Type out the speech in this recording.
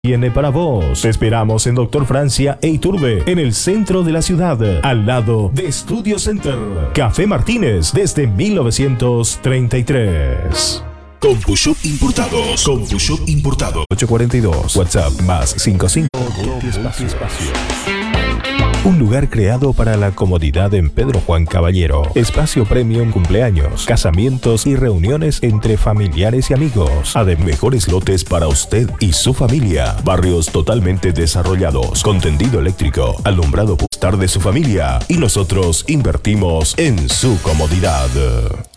Tiene para vos. Te esperamos en Doctor Francia e Iturbe, en el centro de la ciudad, al lado de Studio Center. Café Martínez, desde 1933. CompuShop Importados. CompuShop Importados. 842. WhatsApp más 55. Un lugar creado para la comodidad en Pedro Juan Caballero. Espacio premium, cumpleaños, casamientos y reuniones entre familiares y amigos. Además, mejores lotes para usted y su familia. Barrios totalmente desarrollados, con tendido eléctrico, alumbrado por estar de su familia. Y nosotros invertimos en su comodidad.